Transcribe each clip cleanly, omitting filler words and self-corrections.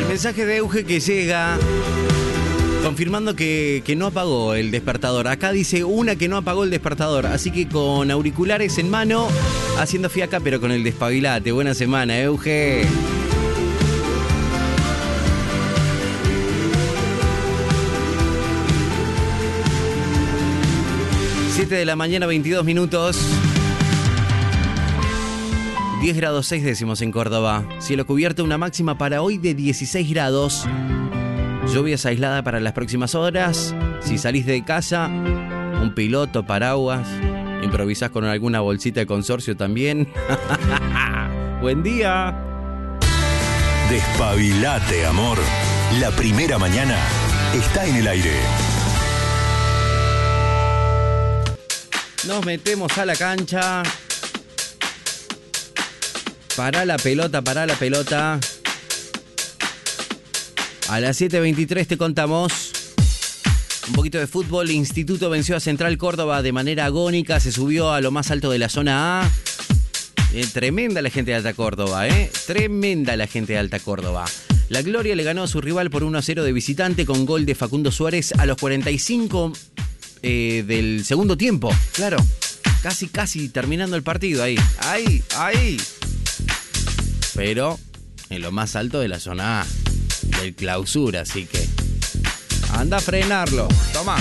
Mensaje de Euge que llega confirmando que no apagó el despertador. Acá dice una que no apagó el despertador, así que con auriculares en mano, haciendo fiaca pero con el despabilate. Buena semana, Euge. De la mañana, 22 minutos. 10 grados 6 décimos en Córdoba. Cielo cubierto, una máxima para hoy de 16 grados. Lluvias aisladas para las próximas horas. Si salís de casa, un piloto, paraguas. Improvisás con alguna bolsita de consorcio también. Buen día. Despabilate, amor. La primera mañana está en el aire. Nos metemos a la cancha. Pará la pelota, pará la pelota. A las 7:23 te contamos un poquito de fútbol. Instituto venció a Central Córdoba de manera agónica. Se subió a lo más alto de la zona A. Tremenda la gente de Alta Córdoba, Tremenda la gente de Alta Córdoba. La Gloria le ganó a su rival por 1-0 de visitante con gol de Facundo Suárez a los 45 del segundo tiempo. Claro, casi terminando el partido ahí. Pero en lo más alto de la zona A del Clausura, así que anda a frenarlo. Toma.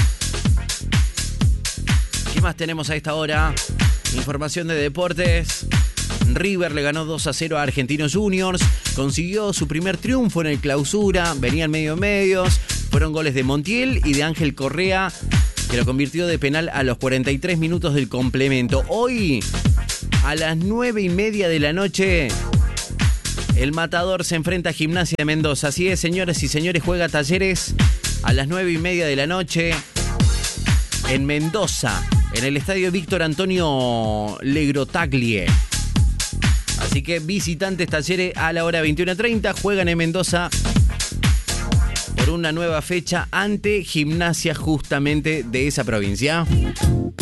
¿Qué más tenemos a esta hora? Información de deportes. River le ganó 2-0 a Argentinos Juniors. Consiguió su primer triunfo en el Clausura. Venían medios. Fueron goles de Montiel y de Ángel Correa, que lo convirtió de penal a los 43 minutos del complemento. Hoy, a las 9:30 de la noche, el Matador se enfrenta a Gimnasia de Mendoza. Así es, señoras y señores, juega Talleres a las 9:30 de la noche en Mendoza, en el estadio Víctor Antonio Legrotaglie. Así que visitantes Talleres a la hora 21:30 juegan en Mendoza por una nueva fecha ante Gimnasia justamente de esa provincia.